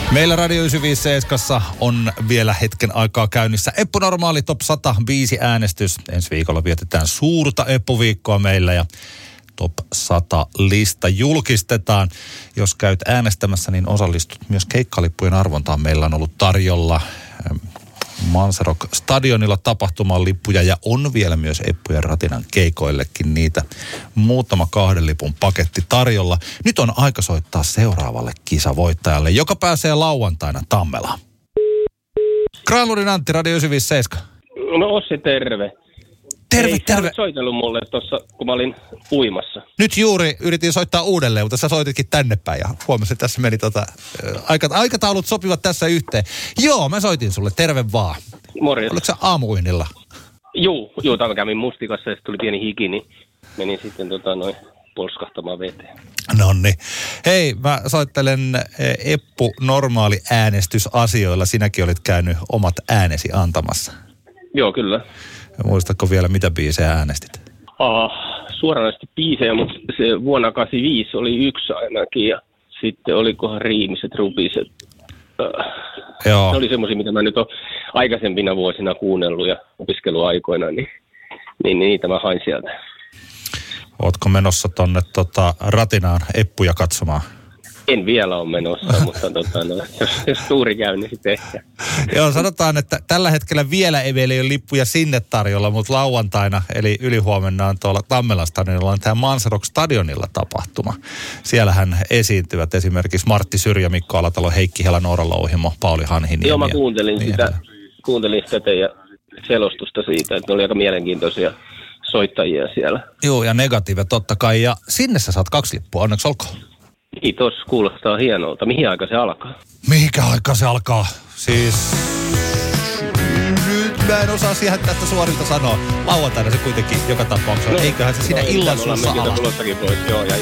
Meillä Radio 957 on vielä hetken aikaa käynnissä Eppu Normaali Top 105 äänestys. Ensi viikolla vietetään suurta Eppu-viikkoa meillä ja Top 100 lista julkistetaan. Jos käyt äänestämässä, niin osallistut myös keikkalippujen arvontaan. Meillä on ollut tarjolla Manserock stadionilla tapahtuman lippuja ja on vielä myös Eppu ja Ratinan keikoillekin niitä. Muutama 2 lipun paketti tarjolla. Nyt on aika soittaa seuraavalle kisavoittajalle, joka pääsee lauantaina Tammelaan. Granlundin Antti, Radio 957. No Ossi, terve. Terve. Soitellut mulle tuossa, kun mä olin uimassa. Nyt juuri yritin soittaa uudelleen, mutta sä soititkin tänne päin ja huomasin, että tässä meni aikataulut sopivat tässä yhteen. Joo, mä soitin sulle. Terve vaan. Morjens. Oliko sä aamuinnilla? Juu, täällä kävin mustikassa ja sitten tuli pieni hiki, niin menin sitten polskahtamaan veteen. Nonni. Hei, mä soittelen Eppu Normaali äänestysasioilla. Sinäkin olit käynyt omat äänesi antamassa. Joo, kyllä. Muistatko vielä, mitä biisejä äänestit? Suoranaisesti biisejä, mutta se vuonna 85 oli yksi ainakin ja sitten olikohan Riimiset, Rupiset. Joo. Ne oli semmoisia, mitä mä nyt olen aikaisempina vuosina kuunnellut ja opiskeluaikoina, niin niitä mä hain sieltä. Ootko menossa tonne Ratinaan Eppuja katsomaan? En vielä ole menossa, mutta jos tuuri käy, niin sitten ehkä. Joo, sanotaan, että tällä hetkellä vielä ei ole lippuja sinne tarjolla, mutta lauantaina, eli ylihuomenna on tuolla Tammelan stadionilla on tämä Manserock stadionilla tapahtuma. Siellähän esiintyvät esimerkiksi Martti Syrjä, Mikko Alatalo, Heikki Hela, Noora Louhimo, Pauli Hanhiniemi. Joo, mä kuuntelin sitä ja selostusta siitä, että ne oli aika mielenkiintoisia soittajia siellä. Joo, ja Negative totta kai, ja sinne sä saat 2 lippua, onneksi olkoon. Kiitos, kuulostaa hienolta. Mihin aika se alkaa? Mihinkä aika se alkaa? Siis nyt mä en osaa siihen tästä suorilta sanoa. Lauantaina se kuitenkin joka tapauksessa. Eiköhän se siinä illan suussa ala. Tulossakin pois, joo.